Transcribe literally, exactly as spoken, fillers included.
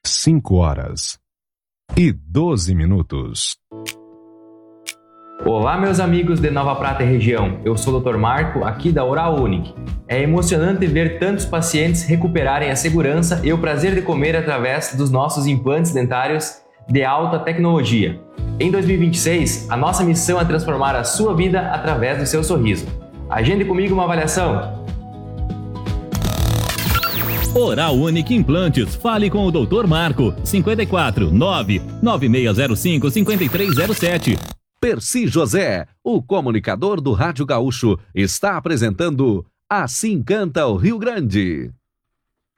Cinco horas e doze minutos. Olá, meus amigos de Nova Prata e região. Eu sou o doutor Marco, aqui da Oral Unique. É emocionante ver tantos pacientes recuperarem a segurança e o prazer de comer através dos nossos implantes dentários de alta tecnologia. Em dois mil e vinte e seis, a nossa missão é transformar a sua vida através do seu sorriso. Agende comigo uma avaliação. Oral Unique Implantes. Fale com o doutor Marco. cinco quatro nove nove seis zero cinco cinco três zero sete. Percy José, o comunicador do Rádio Gaúcho, está apresentando Assim Canta o Rio Grande.